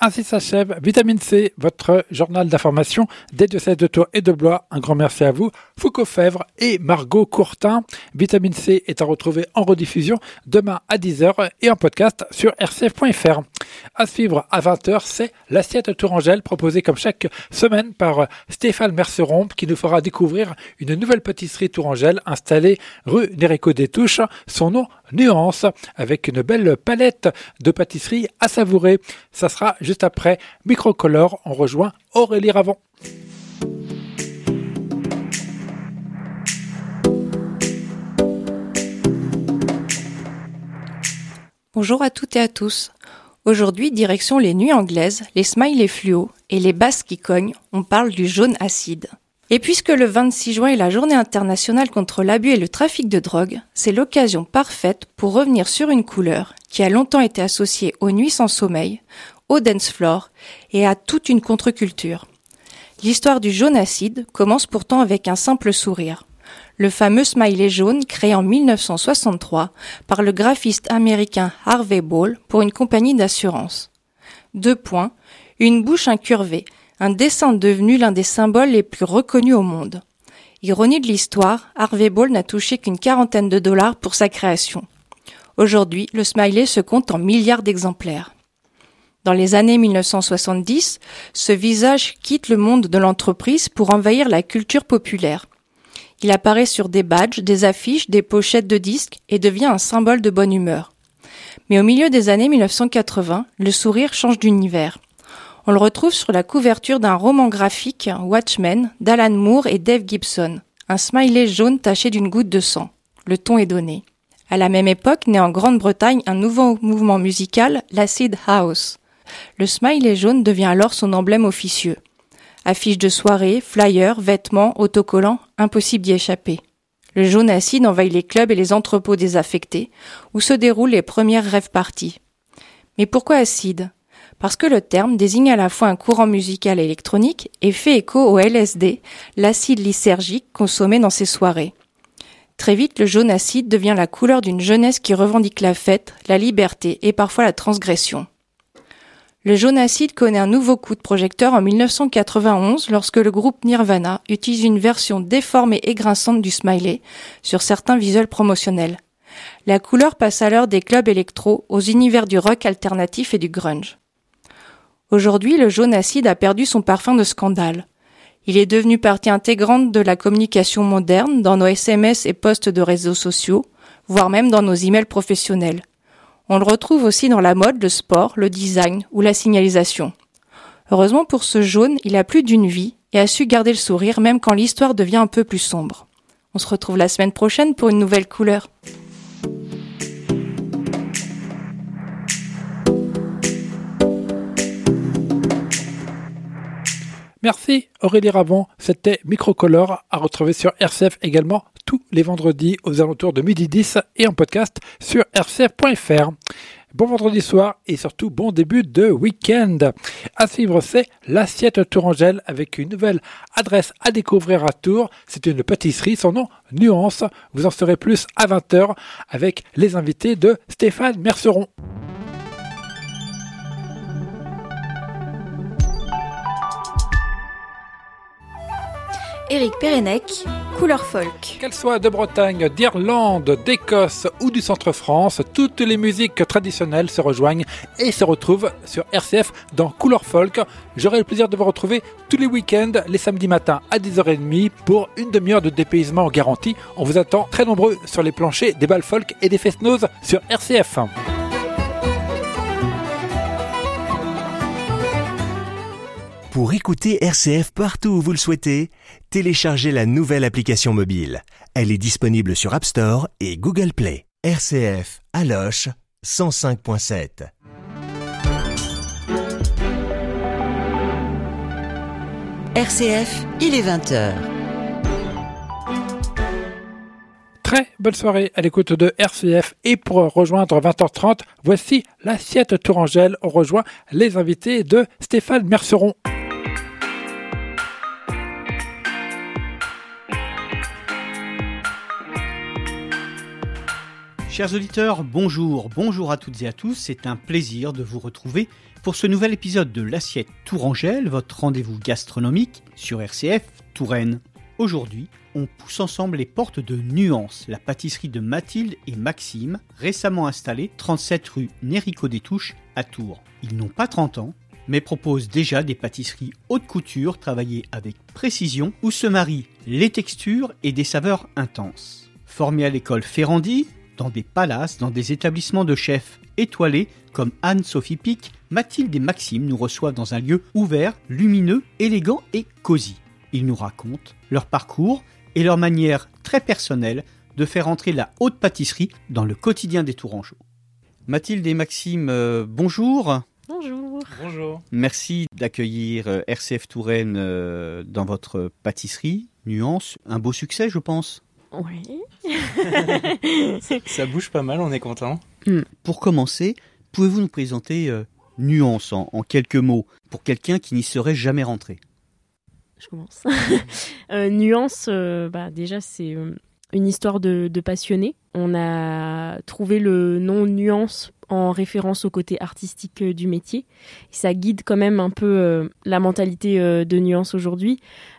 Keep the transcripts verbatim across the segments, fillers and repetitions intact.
Ainsi s'achève Vitamine C, votre journal d'information des diocèses de Tours et de Blois. Un grand merci à vous, Foucault Fèvre et Margot Courtin. Vitamine C est à retrouver en rediffusion demain à dix heures et en podcast sur r c f point f r. À suivre à vingt heures, c'est l'assiette Tourangelle proposée comme chaque semaine par Stéphane Merceron qui nous fera découvrir une nouvelle pâtisserie Tourangelle installée rue Nérico des Touches. Son nom, Nuance, avec une belle palette de pâtisseries à savourer. Ça sera juste après Microcolor. On rejoint Aurélie Ravon. Bonjour à toutes et à tous. Aujourd'hui, direction les nuits anglaises, les smileys fluo et les basses qui cognent, on parle du jaune acide. Et puisque le vingt-six juin est la journée internationale contre l'abus et le trafic de drogue, c'est l'occasion parfaite pour revenir sur une couleur qui a longtemps été associée aux nuits sans sommeil, au dance floor et à toute une contre-culture. L'histoire du jaune acide commence pourtant avec un simple sourire. Le fameux smiley jaune créé en mille neuf cent soixante-trois par le graphiste américain Harvey Ball pour une compagnie d'assurance. Deux points, une bouche incurvée, un dessin devenu l'un des symboles les plus reconnus au monde. Ironie de l'histoire, Harvey Ball n'a touché qu'une quarantaine de dollars pour sa création. Aujourd'hui, le smiley se compte en milliards d'exemplaires. Dans les années mille neuf cent soixante-dix, ce visage quitte le monde de l'entreprise pour envahir la culture populaire. Il apparaît sur des badges, des affiches, des pochettes de disques et devient un symbole de bonne humeur. Mais au milieu des années mille neuf cent quatre-vingts, le sourire change d'univers. On le retrouve sur la couverture d'un roman graphique, Watchmen, d'Alan Moore et Dave Gibson. Un smiley jaune taché d'une goutte de sang. Le ton est donné. À la même époque, naît en Grande-Bretagne un nouveau mouvement musical, l'acid house. Le smiley jaune devient alors son emblème officieux. Affiches de soirée, flyers, vêtements, autocollants, impossible d'y échapper. Le jaune acide envahit les clubs et les entrepôts désaffectés, où se déroulent les premières rave parties. Mais pourquoi acide ? Parce que le terme désigne à la fois un courant musical et électronique et fait écho au L S D, l'acide lysergique consommé dans ces soirées. Très vite, le jaune acide devient la couleur d'une jeunesse qui revendique la fête, la liberté et parfois la transgression. Le jaune acide connaît un nouveau coup de projecteur en mille neuf cent quatre-vingt-onze lorsque le groupe Nirvana utilise une version déformée et grinçante du smiley sur certains visuels promotionnels. La couleur passe alors des clubs électro aux univers du rock alternatif et du grunge. Aujourd'hui, le jaune acide a perdu son parfum de scandale. Il est devenu partie intégrante de la communication moderne dans nos S M S et posts de réseaux sociaux, voire même dans nos emails professionnels. On le retrouve aussi dans la mode, le sport, le design ou la signalisation. Heureusement pour ce jaune, il a plus d'une vie et a su garder le sourire même quand l'histoire devient un peu plus sombre. On se retrouve la semaine prochaine pour une nouvelle couleur. Merci Aurélie Ravon, c'était Microcolor à retrouver sur R C F également tous les vendredis aux alentours de midi dix et en podcast sur r c f point f r. Bon vendredi soir et surtout bon début de week-end. À suivre, c'est l'assiette Tourangelle avec une nouvelle adresse à découvrir à Tours. C'est une pâtisserie, son nom Nuance. Vous en saurez plus à vingt heures avec les invités de Stéphane Merceron. Éric Pérenec, Couleur Folk. Qu'elles soient de Bretagne, d'Irlande, d'Écosse ou du Centre-France, toutes les musiques traditionnelles se rejoignent et se retrouvent sur R C F dans Couleur Folk. J'aurai le plaisir de vous retrouver tous les week-ends, les samedis matins à dix heures trente pour une demi-heure de dépaysement garanti. On vous attend très nombreux sur les planchers des balles folk et des fest-noz sur R C F. Pour écouter R C F partout où vous le souhaitez, téléchargez la nouvelle application mobile. Elle est disponible sur App Store et Google Play. R C F à Loches cent cinq point sept. R C F, il est vingt heures. Très bonne soirée à l'écoute de R C F et pour rejoindre vingt heures trente, voici l'assiette Tourangelle. On rejoint les invités de Stéphane Merceron. Chers auditeurs, bonjour, bonjour à toutes et à tous, c'est un plaisir de vous retrouver pour ce nouvel épisode de l'Assiette Tourangelle, votre rendez-vous gastronomique sur R C F Touraine. Aujourd'hui, on pousse ensemble les portes de Nuance, la pâtisserie de Mathilde et Maxime, récemment installée trente-sept rue Nérico-des-Touches à Tours. Ils n'ont pas trente ans, mais proposent déjà des pâtisseries haute couture travaillées avec précision où se marient les textures et des saveurs intenses. Formés à l'école Ferrandi, dans des palaces, dans des établissements de chefs étoilés comme Anne-Sophie Pic, Mathilde et Maxime nous reçoivent dans un lieu ouvert, lumineux, élégant et cosy. Ils nous racontent leur parcours et leur manière très personnelle de faire entrer la haute pâtisserie dans le quotidien des Tourangeaux. Mathilde et Maxime, euh, bonjour. Bonjour. Bonjour. Merci d'accueillir euh, R C F Touraine euh, dans votre pâtisserie, Nuance. Un beau succès, je pense. Oui. Ça bouge pas mal, on est content. Mm. Pour commencer, pouvez-vous nous présenter euh, Nuance en, en quelques mots pour quelqu'un qui n'y serait jamais rentré? Je commence. euh, Nuance, euh, bah, déjà, c'est euh, une histoire de, de passionnés. On a trouvé le nom Nuance en référence au côté artistique euh, du métier. Ça guide quand même un peu euh, la mentalité euh, de Nuance aujourd'hui.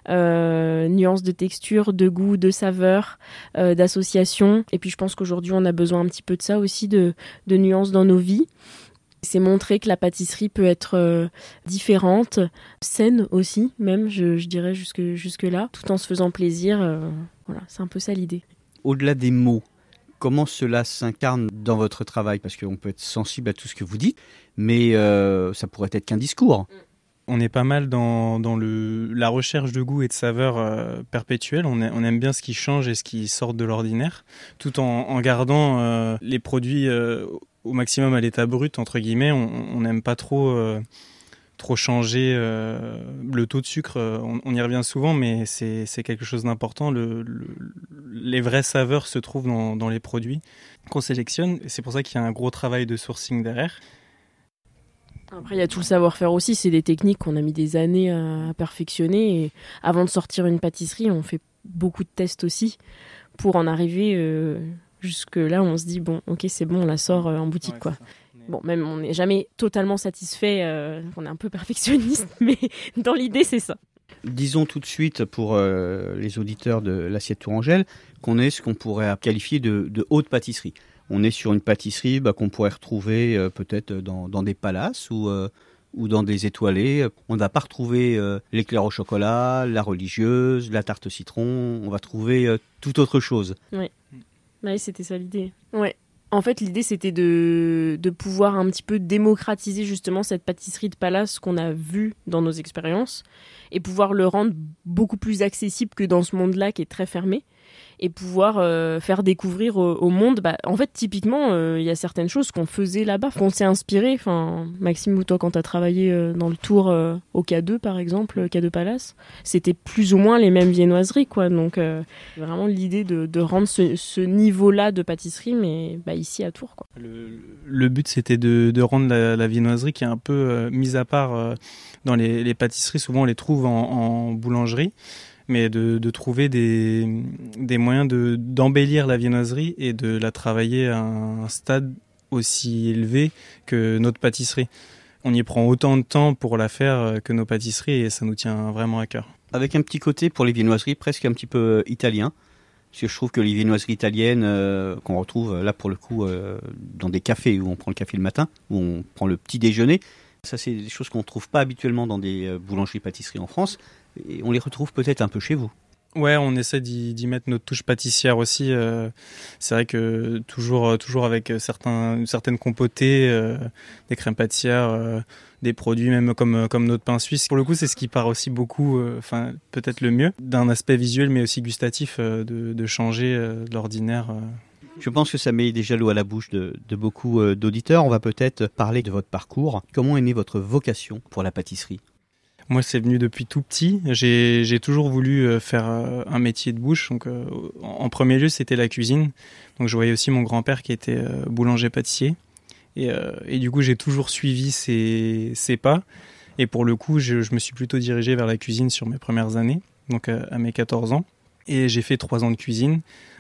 Euh, nuance de texture, de goût, de saveur, euh, d'association. Et puis je pense qu'aujourd'hui, on a besoin un petit peu de ça aussi, de, de nuances dans nos vies. C'est montrer que la pâtisserie peut être euh, différente, saine aussi, même, je, je dirais jusque, jusque-là, tout en se faisant plaisir. Euh, voilà, c'est un peu ça l'idée. Au-delà des mots, comment cela s'incarne dans votre travail? Parce qu'on peut être sensible à tout ce que vous dites, mais euh, ça pourrait être qu'un discours. On est pas mal dans, dans le, la recherche de goût et de saveur euh, perpétuelle. On, a, on aime bien ce qui change et ce qui sort de l'ordinaire, tout en, en gardant euh, les produits euh, au maximum à l'état brut, entre guillemets. On n'aime pas trop, euh, trop changer euh, le taux de sucre. On, on y revient souvent, mais c'est, c'est quelque chose d'important. Le, le, les vraies saveurs se trouvent dans, dans les produits qu'on sélectionne. C'est pour ça qu'il y a un gros travail de sourcing derrière. Après, il y a tout le savoir-faire aussi. C'est des techniques qu'on a mis des années à, à perfectionner. Et avant de sortir une pâtisserie, on fait beaucoup de tests aussi pour en arriver euh, jusque là où on se dit, bon, ok, c'est bon, on la sort euh, en boutique, ouais, quoi. Bon, même on n'est jamais totalement satisfait. Euh, on est un peu perfectionniste, mais dans l'idée, c'est ça. Disons tout de suite pour euh, les auditeurs de l'Assiette Tourangelle qu'on est ce qu'on pourrait qualifier de, de haute pâtisserie. On est sur une pâtisserie bah, qu'on pourrait retrouver euh, peut-être dans, dans des palaces ou, euh, ou dans des étoilés. On ne va pas retrouver euh, l'éclair au chocolat, la religieuse, la tarte citron. On va trouver euh, tout autre chose. Oui, ouais, c'était ça l'idée. Ouais. En fait, l'idée, c'était de, de pouvoir un petit peu démocratiser justement cette pâtisserie de palace qu'on a vue dans nos expériences et pouvoir le rendre beaucoup plus accessible que dans ce monde-là qui est très fermé. Et pouvoir euh, faire découvrir au, au monde. Bah, en fait, typiquement, il euh, y a certaines choses qu'on faisait là-bas, qu'on s'est inspiré. Enfin, Maxime, ou toi, quand tu as travaillé euh, dans le tour euh, au K deux, par exemple, K deux Palace, c'était plus ou moins les mêmes viennoiseries, quoi. Donc, euh, vraiment l'idée de, de rendre ce, ce niveau-là de pâtisserie, mais bah, ici à Tours, quoi. Le, le but, c'était de, de rendre la, la viennoiserie qui est un peu euh, mise à part euh, dans les, les pâtisseries. Souvent, on les trouve en, en boulangerie. Mais de, de trouver des, des moyens de, d'embellir la viennoiserie et de la travailler à un stade aussi élevé que notre pâtisserie. On y prend autant de temps pour la faire que nos pâtisseries et ça nous tient vraiment à cœur. Avec un petit côté pour les viennoiseries presque un petit peu italien, parce que je trouve que les viennoiseries italiennes euh, qu'on retrouve là pour le coup euh, dans des cafés où on prend le café le matin, où on prend le petit déjeuner, ça c'est des choses qu'on ne trouve pas habituellement dans des boulangeries-pâtisseries en France. Et on les retrouve peut-être un peu chez vous. Ouais, on essaie d'y, d'y mettre notre touche pâtissière aussi. Euh, c'est vrai que toujours, toujours avec certains, certaines compotées, euh, des crèmes pâtissières, euh, des produits même comme, comme notre pain suisse. Pour le coup, c'est ce qui part aussi beaucoup, enfin euh, peut-être le mieux, d'un aspect visuel mais aussi gustatif, euh, de, de changer euh, de l'ordinaire. Euh. Je pense que ça met déjà l'eau à la bouche de, de beaucoup euh, d'auditeurs. On va peut-être parler de votre parcours. Comment est née votre vocation pour la pâtisserie ? Moi, c'est venu depuis tout petit. J'ai, j'ai toujours voulu faire un métier de bouche. Donc, euh, en premier lieu, c'était la cuisine. Donc, je voyais aussi mon grand-père qui était euh, boulanger-pâtissier. Et, euh, et du coup, j'ai toujours suivi ses, ses pas. Et pour le coup, je, je me suis plutôt dirigé vers la cuisine sur mes premières années, donc à, à mes quatorze ans. Et j'ai fait trois ans de cuisine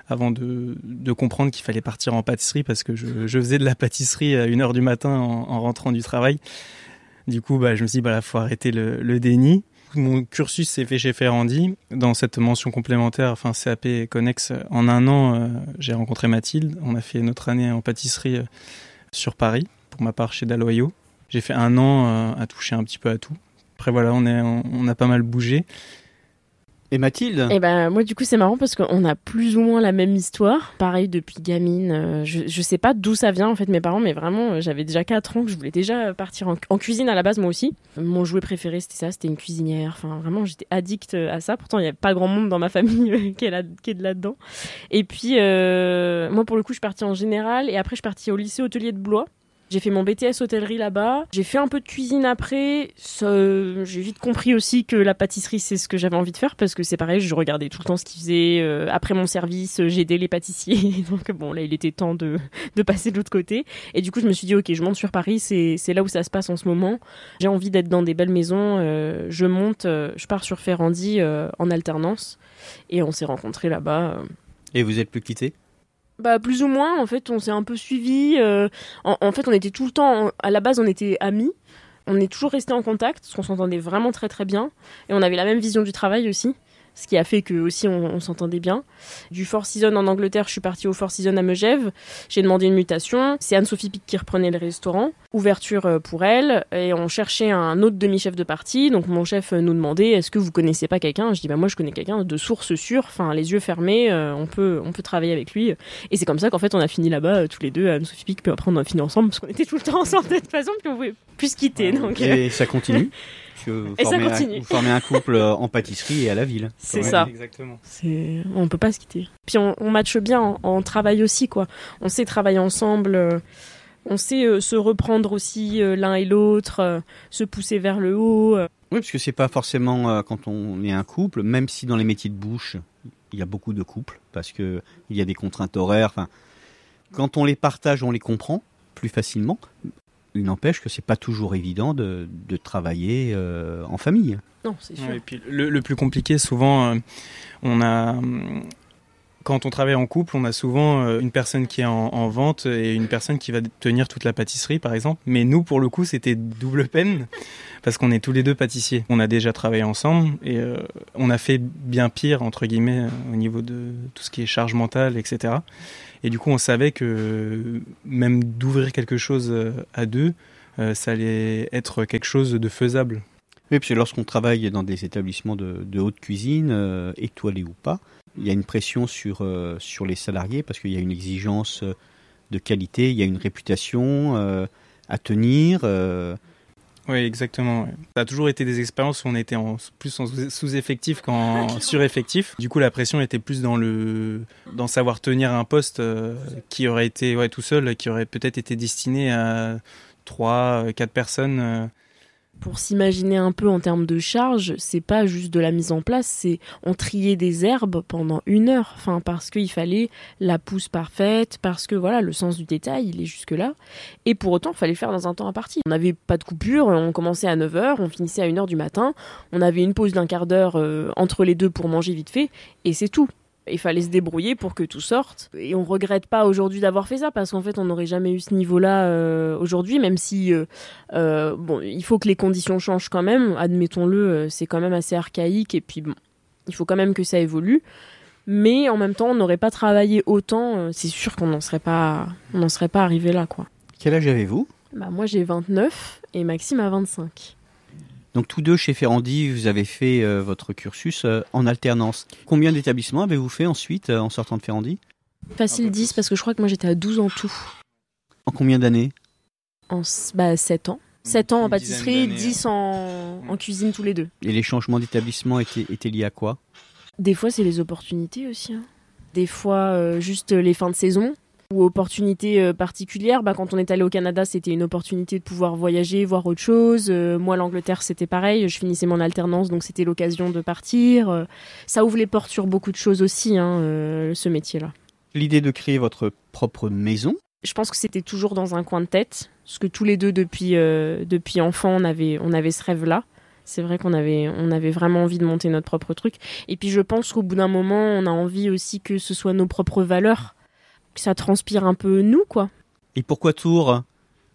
avant de, de comprendre qu'il fallait partir en pâtisserie parce que je, je faisais de la pâtisserie à une heure du matin en, en rentrant du travail. Du coup, bah, je me suis dit, bah, là, faut arrêter le, le déni. Mon cursus s'est fait chez Ferrandi. Dans cette mention complémentaire, enfin C A P connexe, en un an, euh, j'ai rencontré Mathilde. On a fait notre année en pâtisserie euh, sur Paris, pour ma part chez Daloyo. J'ai fait un an euh, à toucher un petit peu à tout. Après voilà, on, est, on, on a pas mal bougé. Et Mathilde ? Et ben moi du coup c'est marrant parce qu'on a plus ou moins la même histoire. Pareil depuis gamine, euh, je, je sais pas d'où ça vient en fait mes parents, mais vraiment euh, j'avais déjà quatre ans que je voulais déjà partir en, en cuisine à la base moi aussi. Mon jouet préféré c'était ça, c'était une cuisinière. Enfin vraiment j'étais addict à ça. Pourtant il y a pas grand monde dans ma famille euh, qui, est là, qui est de là-dedans. Et puis euh, moi pour le coup je suis partie en général et après je suis partie au lycée hôtelier de Blois. J'ai fait mon B T S hôtellerie là-bas. J'ai fait un peu de cuisine après. Ça, j'ai vite compris aussi que la pâtisserie, c'est ce que j'avais envie de faire parce que c'est pareil, je regardais tout le temps ce qu'ils faisaient. Euh, après mon service, j'aidais les pâtissiers. Donc bon, là, il était temps de, de passer de l'autre côté. Et du coup, je me suis dit, ok, je monte sur Paris. C'est, c'est là où ça se passe en ce moment. J'ai envie d'être dans des belles maisons. Euh, je monte, euh, je pars sur Ferrandi euh, en alternance. Et on s'est rencontrés là-bas. Euh. Et vous êtes plus quittés ? Bah plus ou moins, en fait, on s'est un peu suivis. Euh, en, en fait, on était tout le temps, à la base, on était amis. On est toujours restés en contact, parce qu'on s'entendait vraiment très très bien. Et on avait la même vision du travail aussi, ce qui a fait que aussi on, on s'entendait bien. Du Four Seasons en Angleterre, je suis partie au Four Seasons à Megève. J'ai demandé une mutation. C'est Anne-Sophie Pic qui reprenait le restaurant. Ouverture pour elle. Et on cherchait un autre demi-chef de partie. Donc mon chef nous demandait, est-ce que vous connaissez pas quelqu'un ? Je dis, bah moi je connais quelqu'un de source sûre. Enfin, les yeux fermés, euh, on peut, on peut travailler avec lui. Et c'est comme ça qu'en fait on a fini là-bas euh, tous les deux, Anne-Sophie Pic. Puis après on a fini ensemble parce qu'on était tout le temps ensemble de toute façon. Puis on pouvait plus se quitter. Donc, et ça continue. Vous et ça formez, continue. Un, vous formez un couple en pâtisserie et à la ville. C'est Ouais, ça. Exactement. C'est... On peut pas se quitter. Puis on, on matche bien en, en travail aussi, quoi. On sait travailler ensemble, euh, on sait euh, se reprendre aussi euh, l'un et l'autre, euh, se pousser vers le haut. Euh. Oui, parce que c'est pas forcément euh, quand on est un couple, même si dans les métiers de bouche, il y a beaucoup de couples, parce qu'il y a des contraintes horaires. Quand on les partage, on les comprend plus facilement. Il n'empêche que c'est pas toujours évident de, de travailler euh, en famille. Non, c'est sûr. Ouais, et puis le, le plus compliqué, souvent, euh, on a, quand on travaille en couple, on a souvent euh, une personne qui est en, en vente et une personne qui va tenir toute la pâtisserie, par exemple. Mais nous, pour le coup, c'était double peine parce qu'on est tous les deux pâtissiers. On a déjà travaillé ensemble et euh, on a fait bien pire, entre guillemets, euh, au niveau de tout ce qui est charge mentale, et cetera. Et du coup, on savait que même d'ouvrir quelque chose à deux, euh, ça allait être quelque chose de faisable. Oui, parce que lorsqu'on travaille dans des établissements de, de haute cuisine, euh, étoilés ou pas, il y a une pression sur, euh, sur les salariés parce qu'il y a une exigence de qualité, il y a une réputation euh, à tenir. Euh... Oui, exactement. Ouais. Ça a toujours été des expériences où on était en, plus en sous-effectif qu'en sur-effectif. Du coup, la pression était plus dans le dans savoir tenir un poste euh, qui aurait été ouais, tout seul, qui aurait peut-être été destiné à trois, quatre personnes. Euh. Pour s'imaginer un peu en termes de charge, c'est pas juste de la mise en place, c'est on triait des herbes pendant une heure, enfin parce qu'il fallait la pousse parfaite, parce que voilà le sens du détail il est jusque là, et pour autant il fallait le faire dans un temps imparti. On n'avait pas de coupure, on commençait à neuf heures, on finissait à une heure du matin, on avait une pause d'un quart d'heure euh, entre les deux pour manger vite fait, et c'est tout. Il fallait se débrouiller pour que tout sorte. Et on regrette pas aujourd'hui d'avoir fait ça parce qu'en fait, on n'aurait jamais eu ce niveau-là euh, aujourd'hui, même si euh, euh, bon, il faut que les conditions changent quand même. Admettons-le, c'est quand même assez archaïque et puis bon, il faut quand même que ça évolue. Mais en même temps, on n'aurait pas travaillé autant. C'est sûr qu'on n'en serait pas, on n'en serait pas arrivé là, quoi. Quel âge avez-vous ? Bah moi, j'ai vingt-neuf et Maxime a vingt-cinq. Donc tous deux chez Ferrandi, vous avez fait euh, votre cursus euh, en alternance. Combien d'établissements avez-vous fait ensuite euh, en sortant de Ferrandi ? Facile dix parce que je crois que moi j'étais à douze en tout. En combien d'années ? En bah, sept ans. sept ans en Une pâtisserie, dizaine dix en, en cuisine tous les deux. Et les changements d'établissement étaient, étaient liés à quoi ? Des fois c'est les opportunités aussi. Hein. Des fois euh, juste les fins de saison. Ou opportunités euh, particulières, bah, quand on est allé au Canada, c'était une opportunité de pouvoir voyager, voir autre chose. Euh, moi, l'Angleterre, c'était pareil. Je finissais mon alternance, donc c'était l'occasion de partir. Euh, ça ouvre les portes sur beaucoup de choses aussi, hein, euh, ce métier-là. L'idée de créer votre propre maison ? Je pense que c'était toujours dans un coin de tête, parce que tous les deux, depuis, euh, depuis enfant, on avait, on avait ce rêve-là. C'est vrai qu'on avait, on avait vraiment envie de monter notre propre truc. Et puis je pense qu'au bout d'un moment, on a envie aussi que ce soit nos propres valeurs, que ça transpire un peu nous, quoi. Et pourquoi Tours, Maxime ?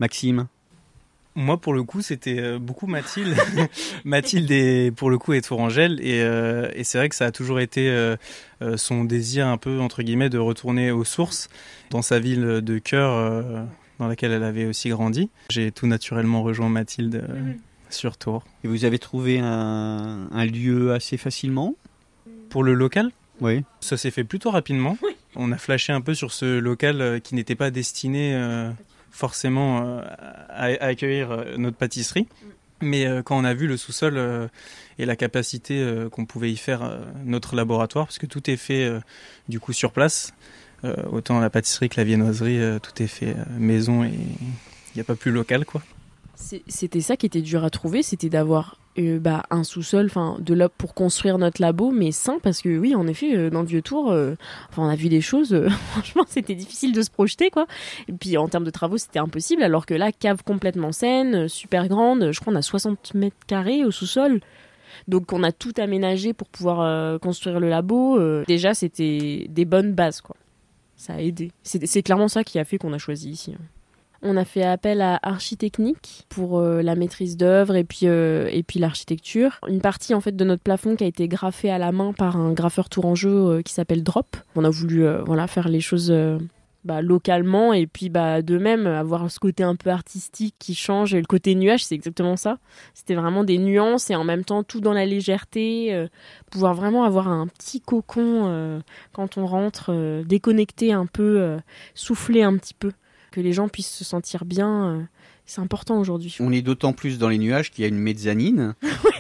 Moi, pour le coup, c'était beaucoup Mathilde. Mathilde, est, pour le coup, est tourangelle. Et, euh, et c'est vrai que ça a toujours été euh, son désir, un peu, entre guillemets, de retourner aux sources, dans sa ville de cœur, euh, dans laquelle elle avait aussi grandi. J'ai tout naturellement rejoint Mathilde euh, mmh. sur Tours. Et vous avez trouvé un, un lieu assez facilement ? Pour le local ? Oui. Ça s'est fait plutôt rapidement. Oui. On a flashé un peu sur ce local euh, qui n'était pas destiné... Euh, forcément euh, à, à accueillir euh, notre pâtisserie. Mais euh, quand on a vu le sous-sol euh, et la capacité euh, qu'on pouvait y faire euh, notre laboratoire, parce que tout est fait euh, du coup sur place, euh, autant la pâtisserie que la viennoiserie, euh, tout est fait euh, maison et il n'y a pas plus local, quoi. C'est, c'était ça qui était dur à trouver, c'était d'avoir euh, bah, un sous-sol, enfin de là pour construire notre labo, mais sain, parce que oui, en effet, euh, dans le Vieux-Tours, euh, enfin on a vu des choses. Euh, franchement, c'était difficile de se projeter, quoi. Et puis en termes de travaux, c'était impossible. Alors que là, cave complètement saine, super grande. Je crois qu'on a soixante mètres carrés au sous-sol. Donc on a tout aménagé pour pouvoir euh, construire le labo. Euh, déjà, c'était des bonnes bases, quoi. Ça a aidé. C'est, c'est clairement ça qui a fait qu'on a choisi ici. On a fait appel à Architechnique pour euh, la maîtrise d'œuvre et puis euh, et puis l'architecture. Une partie en fait de notre plafond qui a été graffée à la main par un graffeur tourangeau euh, qui s'appelle Drop. On a voulu euh, voilà faire les choses euh, bah, localement et puis bah de même avoir ce côté un peu artistique qui change. Et le côté nuage, c'est exactement ça. C'était vraiment des nuances et en même temps tout dans la légèreté. Euh, pouvoir vraiment avoir un petit cocon euh, quand on rentre, euh, déconnecter un peu, euh, souffler un petit peu. Que les gens puissent se sentir bien, euh, c'est important aujourd'hui. On est d'autant plus dans les nuages qu'il y a une mezzanine.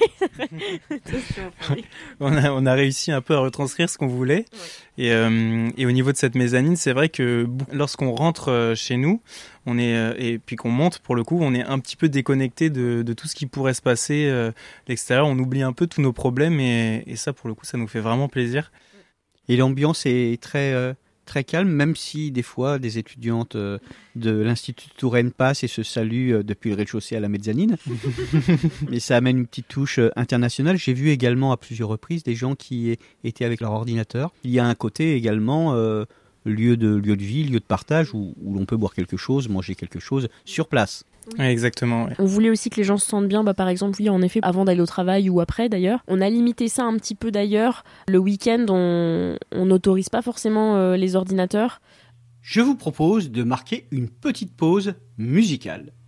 Oui, on a, on a réussi un peu à retranscrire ce qu'on voulait. Ouais. Et, euh, et au niveau de cette mezzanine, c'est vrai que lorsqu'on rentre chez nous, on est, euh, et puis qu'on monte, pour le coup, on est un petit peu déconnecté de, de tout ce qui pourrait se passer euh, à l'extérieur. On oublie un peu tous nos problèmes et, et ça, pour le coup, ça nous fait vraiment plaisir. Et l'ambiance est très... Euh... très calme, même si des fois des étudiantes de l'Institut de Touraine passent et se saluent depuis le rez-de-chaussée à la mezzanine. Mais ça amène une petite touche internationale. J'ai vu également à plusieurs reprises des gens qui étaient avec leur ordinateur. Il y a un côté également euh, lieu de, lieu de vie, lieu de partage où, où l'on peut boire quelque chose, manger quelque chose sur place. Oui, exactement. Ouais. On voulait aussi que les gens se sentent bien, bah, par exemple, oui, en effet, avant d'aller au travail ou après d'ailleurs. On a limité ça un petit peu d'ailleurs. Le week-end, on n'autorise pas forcément euh, les ordinateurs. Je vous propose de marquer une petite pause musicale.